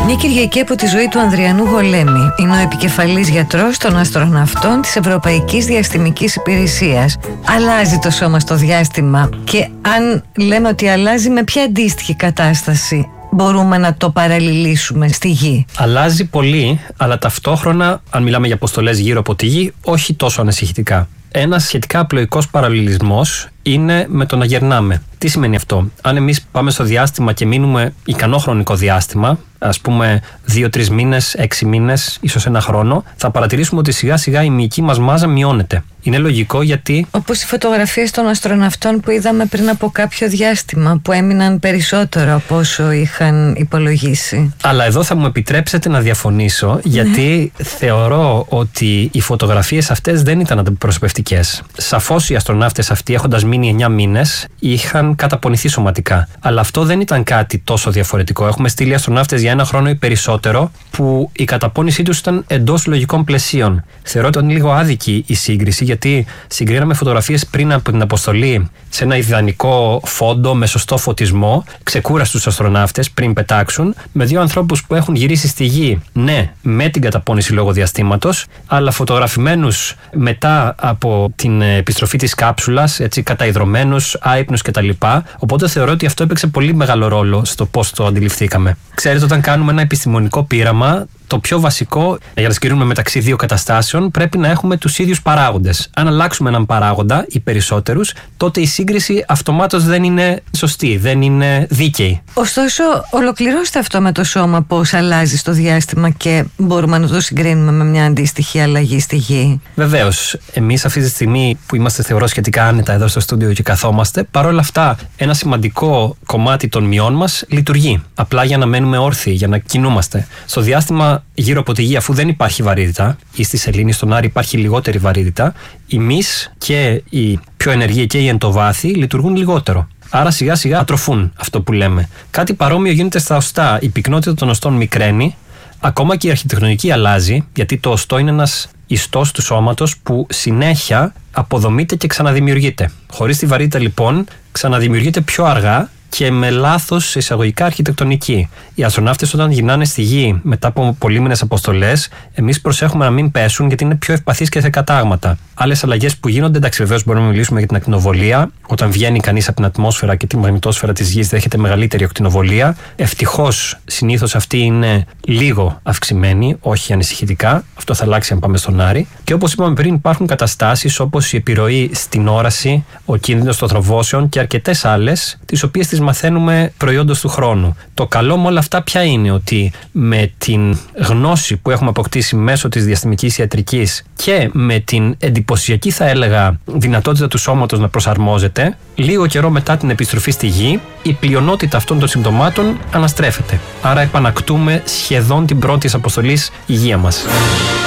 Μια Κυριακή από τη ζωή του Ανδριανού Γολέμη. Είναι ο επικεφαλής γιατρός των αστροναυτών της Ευρωπαϊκής Διαστημικής Υπηρεσίας. Αλλάζει το σώμα στο διάστημα και αν λέμε ότι αλλάζει, με ποια αντίστοιχη κατάσταση μπορούμε να το παραλληλήσουμε στη Γη? Αλλάζει πολύ, αλλά ταυτόχρονα, αν μιλάμε για αποστολές γύρω από τη Γη, όχι τόσο ανησυχητικά. Ένας σχετικά απλοϊκός παραλληλισμός είναι με το να γερνάμε. Τι σημαίνει αυτό? Αν εμείς πάμε στο διάστημα και μείνουμε ικανό χρονικό διάστημα, ας πούμε 2-3 μήνες, 6 μήνες, ίσως ένα χρόνο, θα παρατηρήσουμε ότι σιγά σιγά η μυϊκή μας μάζα μειώνεται. Είναι λογικό γιατί... Όπως οι φωτογραφίες των αστροναυτών που είδαμε πριν από κάποιο διάστημα, που έμειναν περισσότερο από όσο είχαν υπολογίσει. Αλλά εδώ θα μου επιτρέψετε να διαφωνήσω, γιατί θεωρώ ότι οι φωτογραφίες αυτές δεν ήταν αντιπροσωπευτικές. Σαφώς οι αστροναύτες αυτοί, έχοντας μείνει 9 μήνες, είχαν καταπονηθεί σωματικά. Αλλά αυτό δεν ήταν κάτι τόσο διαφορετικό. Έχουμε στείλει αστροναύτες για ένα χρόνο ή περισσότερο, που η καταπώνησή τους ήταν εντός λογικών πλαισίων. Θεωρώ ότι είναι λίγο άδικη η σύγκριση, γιατί συγκρίναμε φωτογραφίες πριν από την αποστολή σε ένα ιδανικό φόντο με σωστό φωτισμό, ξεκούραστους αστροναύτες πριν πετάξουν, με δύο ανθρώπους που έχουν γυρίσει στη Γη, ναι, με την καταπώνηση λόγω διαστήματος, αλλά φωτογραφημένους μετά από την επιστροφή της κάψουλας, έτσι, καταϊδρωμένους, άυπνους κτλ. Οπότε θεωρώ ότι αυτό έπαιξε πολύ μεγάλο ρόλο στο πώς το αντιληφθήκαμε. Ξέρετε, όταν κάνουμε ένα επιστημονικό πείραμα, το πιο βασικό για να συγκρίνουμε μεταξύ δύο καταστάσεων πρέπει να έχουμε τους ίδιους παράγοντες. Αν αλλάξουμε έναν παράγοντα ή περισσότερους, τότε η σύγκριση αυτομάτως δεν είναι σωστή, δεν είναι δίκαιη. Ωστόσο, ολοκληρώστε αυτό με το σώμα, πώς αλλάζει στο διάστημα και μπορούμε να το συγκρίνουμε με μια αντίστοιχη αλλαγή στη Γη. Βεβαίως. Εμείς αυτή τη στιγμή που είμαστε, θεωρώ, σχετικά άνετα εδώ στο στούντιο και καθόμαστε, παρόλα αυτά ένα σημαντικό κομμάτι των μειών μας λειτουργεί. Απλά για να μένουμε όρθιοι, για να κινούμαστε. Στο διάστημα γύρω από τη Γη, αφού δεν υπάρχει βαρύτητα, ή στη σελήνη, στον Άρη υπάρχει λιγότερη βαρύτητα, οι μυς και οι πιο ενεργοί και οι εντοβάθοι λειτουργούν λιγότερο. Άρα σιγά σιγά ατροφούν, αυτό που λέμε. Κάτι παρόμοιο γίνεται στα οστά. Η πυκνότητα των οστών μικραίνει, ακόμα και η αρχιτεκτονική αλλάζει, γιατί το οστό είναι ένας ιστός του σώματος που συνέχεια αποδομείται και ξαναδημιουργείται. Χωρίς τη βαρύτητα, λοιπόν, ξαναδημιουργείται πιο αργά και με λάθος εισαγωγικά αρχιτεκτονική. Οι αστροναύτες, όταν γυρνάνε στη Γη μετά από πολύμηνες αποστολές, εμείς προσέχουμε να μην πέσουν, γιατί είναι πιο ευπαθείς και σε κατάγματα. Άλλες αλλαγές που γίνονται, εντάξει, βεβαίως μπορούμε να μιλήσουμε για την ακτινοβολία. Όταν βγαίνει κανείς από την ατμόσφαιρα και τη μαγνητόσφαιρα της Γης, δέχεται μεγαλύτερη ακτινοβολία. Ευτυχώς, συνήθως αυτή είναι λίγο αυξημένη, όχι ανησυχητικά. Αυτό θα αλλάξει αν πάμε στον Άρη. Και όπως είπαμε πριν, υπάρχουν καταστάσεις όπως η επιρροή στην όραση, ο κίνδυνος των θρομβώσεων και αρκετές άλλες, τις οποίες τις μαθαίνουμε προϊόντος του χρόνου. Το καλό με όλα αυτά ποια είναι? Ότι με την γνώση που έχουμε αποκτήσει μέσω της διαστημικής ιατρικής και με την εντυπωσιακή, θα έλεγα, δυνατότητα του σώματος να προσαρμόζεται, λίγο καιρό μετά την επιστροφή στη Γη, η πλειονότητα αυτών των συμπτωμάτων αναστρέφεται. Άρα επανακτούμε σχεδόν την πρώτη αποστολής υγεία μας.